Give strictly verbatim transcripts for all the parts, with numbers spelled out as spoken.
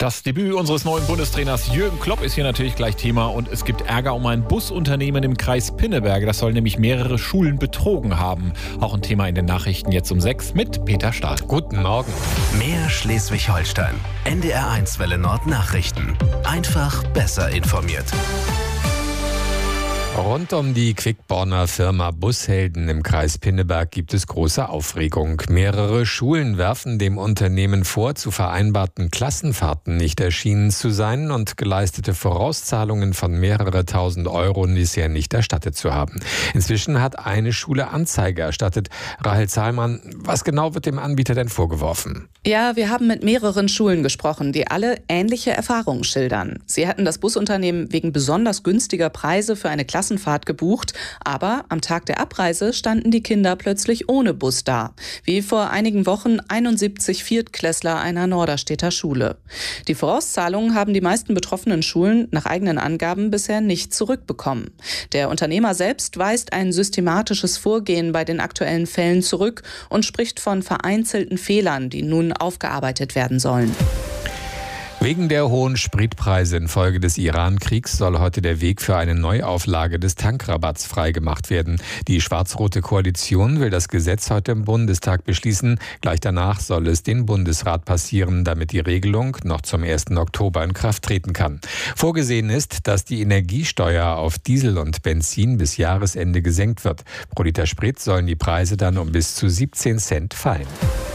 Das Debüt unseres neuen Bundestrainers Jürgen Klopp ist hier natürlich gleich Thema und es gibt Ärger um ein Busunternehmen im Kreis Pinneberg. Das soll nämlich mehrere Schulen betrogen haben. Auch ein Thema in den Nachrichten jetzt um sechs mit Peter Stahl. Guten Morgen. Mehr Schleswig-Holstein. N D R eins Welle Nord Nachrichten. Einfach besser informiert. Rund um die Quickborner Firma Bushelden im Kreis Pinneberg gibt es große Aufregung. Mehrere Schulen werfen dem Unternehmen vor, zu vereinbarten Klassenfahrten nicht erschienen zu sein und geleistete Vorauszahlungen von mehrere tausend Euro bisher nicht erstattet zu haben. Inzwischen hat eine Schule Anzeige erstattet. Rahel Zahlmann, was genau wird dem Anbieter denn vorgeworfen? Ja, wir haben mit mehreren Schulen gesprochen, die alle ähnliche Erfahrungen schildern. Sie hätten das Busunternehmen wegen besonders günstiger Preise für eine Klassenfahrt gebucht, aber am Tag der Abreise standen die Kinder plötzlich ohne Bus da, wie vor einigen Wochen einundsiebzig Viertklässler einer Norderstedter Schule. Die Vorauszahlungen haben die meisten betroffenen Schulen nach eigenen Angaben bisher nicht zurückbekommen. Der Unternehmer selbst weist ein systematisches Vorgehen bei den aktuellen Fällen zurück und spricht von vereinzelten Fehlern, die nun aufgearbeitet werden sollen. Wegen der hohen Spritpreise infolge des Iran-Kriegs soll heute der Weg für eine Neuauflage des Tankrabatts freigemacht werden. Die schwarz-rote Koalition will das Gesetz heute im Bundestag beschließen. Gleich danach soll es den Bundesrat passieren, damit die Regelung noch zum ersten Oktober in Kraft treten kann. Vorgesehen ist, dass die Energiesteuer auf Diesel und Benzin bis Jahresende gesenkt wird. Pro Liter Sprit sollen die Preise dann um bis zu siebzehn Cent fallen.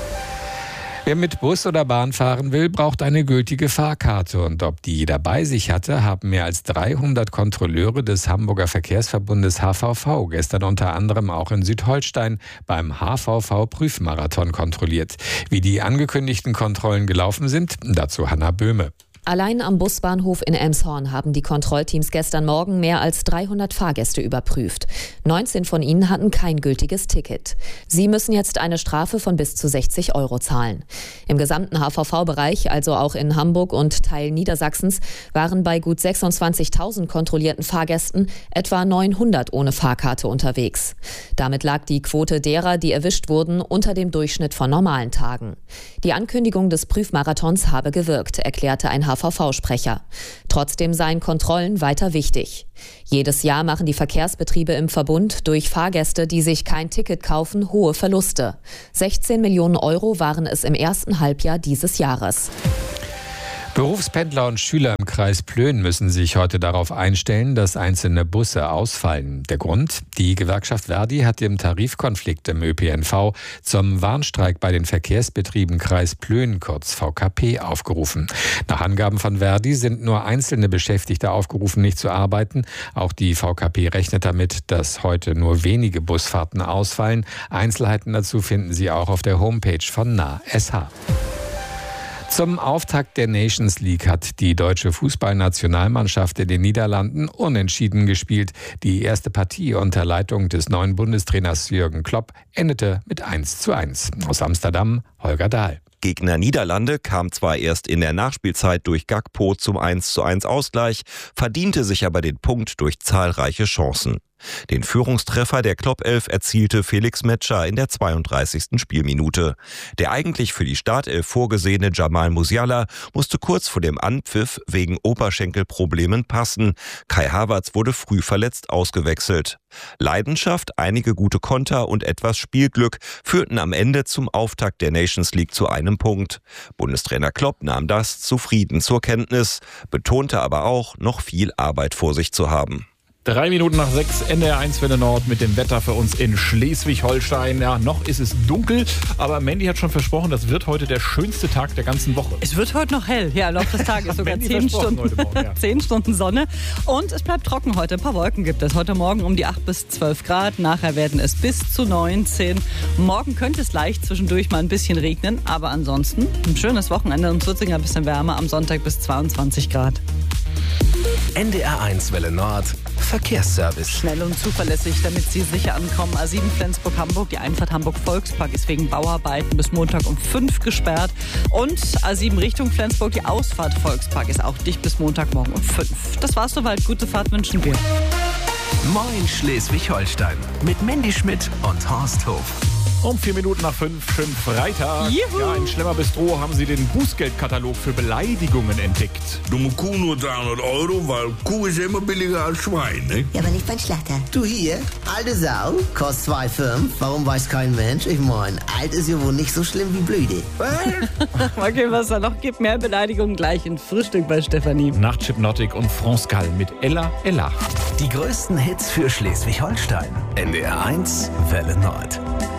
Wer mit Bus oder Bahn fahren will, braucht eine gültige Fahrkarte. Und ob die jeder bei sich hatte, haben mehr als dreihundert Kontrolleure des Hamburger Verkehrsverbundes H V V gestern unter anderem auch in Südholstein beim H V V-Prüfmarathon kontrolliert. Wie die angekündigten Kontrollen gelaufen sind, dazu Hanna Böhme. Allein am Busbahnhof in Elmshorn haben die Kontrollteams gestern Morgen mehr als dreihundert Fahrgäste überprüft. neunzehn von ihnen hatten kein gültiges Ticket. Sie müssen jetzt eine Strafe von bis zu sechzig Euro zahlen. Im gesamten H V V-Bereich, also auch in Hamburg und Teil Niedersachsens, waren bei gut sechsundzwanzigtausend kontrollierten Fahrgästen etwa neunhundert ohne Fahrkarte unterwegs. Damit lag die Quote derer, die erwischt wurden, unter dem Durchschnitt von normalen Tagen. Die Ankündigung des Prüfmarathons habe gewirkt, erklärte ein H V V-Sprecher. Trotzdem seien Kontrollen weiter wichtig. Jedes Jahr machen die Verkehrsbetriebe im Verbund durch Fahrgäste, die sich kein Ticket kaufen, hohe Verluste. sechzehn Millionen Euro waren es im ersten Halbjahr dieses Jahres. Berufspendler und Schüler im Kreis Plön müssen sich heute darauf einstellen, dass einzelne Busse ausfallen. Der Grund? Die Gewerkschaft Verdi hat im Tarifkonflikt im Ö P N V zum Warnstreik bei den Verkehrsbetrieben Kreis Plön, kurz V K P, aufgerufen. Nach Angaben von Verdi sind nur einzelne Beschäftigte aufgerufen, nicht zu arbeiten. Auch die V K P rechnet damit, dass heute nur wenige Busfahrten ausfallen. Einzelheiten dazu finden Sie auch auf der Homepage von N A S H. Zum Auftakt der Nations League hat die deutsche Fußballnationalmannschaft in den Niederlanden unentschieden gespielt. Die erste Partie unter Leitung des neuen Bundestrainers Jürgen Klopp endete mit eins zu eins. Aus Amsterdam, Holger Dahl. Gegner Niederlande kam zwar erst in der Nachspielzeit durch Gakpo zum eins zu eins Ausgleich, verdiente sich aber den Punkt durch zahlreiche Chancen. Den Führungstreffer der Klopp-Elf erzielte Felix Metscher in der zweiunddreißigsten Spielminute. Der eigentlich für die Startelf vorgesehene Jamal Musiala musste kurz vor dem Anpfiff wegen Oberschenkelproblemen passen. Kai Havertz wurde früh verletzt ausgewechselt. Leidenschaft, einige gute Konter und etwas Spielglück führten am Ende zum Auftakt der Nations League zu einem Punkt. Bundestrainer Klopp nahm das zufrieden zur Kenntnis, betonte aber auch, noch viel Arbeit vor sich zu haben. Drei Minuten nach sechs, N D R eins Welle Nord mit dem Wetter für uns in Schleswig-Holstein. Ja, noch ist es dunkel, aber Mandy hat schon versprochen, das wird heute der schönste Tag der ganzen Woche. Es wird heute noch hell. Ja, im Laufe des Tages sogar zehn Stunden, heute Morgen, ja. zehn Stunden Sonne. Und es bleibt trocken heute. Ein paar Wolken gibt es. Heute Morgen um die acht bis zwölf Grad. Nachher werden es bis zu neunzehn. Morgen könnte es leicht zwischendurch mal ein bisschen regnen. Aber ansonsten ein schönes Wochenende. Und es wird ein bisschen wärmer. Am Sonntag bis zweiundzwanzig Grad. N D R eins Welle Nord Verkehrsservice. Schnell und zuverlässig, damit Sie sicher ankommen. A sieben Flensburg-Hamburg, die Einfahrt Hamburg-Volkspark ist wegen Bauarbeiten bis Montag um fünf gesperrt. Und A sieben Richtung Flensburg, die Ausfahrt Volkspark ist auch dicht bis Montagmorgen um fünf. Das war's soweit. Gute Fahrt wünschen wir. Moin Schleswig-Holstein mit Mandy Schmidt und Horst Hof. Um vier Minuten nach fünf, schönen Freitag. Juhu. Ja, in Schlemmer Bistro haben sie den Bußgeldkatalog für Beleidigungen entdeckt. Dumme Kuh nur dreihundert Euro, weil Kuh ist ja immer billiger als Schwein, ne? Ja, aber nicht beim Schlachter. Du hier, alte Sau, kostet zwei Komma fünf. Warum weiß kein Mensch? Ich mein, alt ist ja wohl nicht so schlimm wie blöde. Okay, was da noch gibt, mehr Beleidigungen gleich in Frühstück bei Stefanie. Nach Chipnotic und France Gall mit Ella Ella. Die größten Hits für Schleswig-Holstein. N D R eins Welle Nord.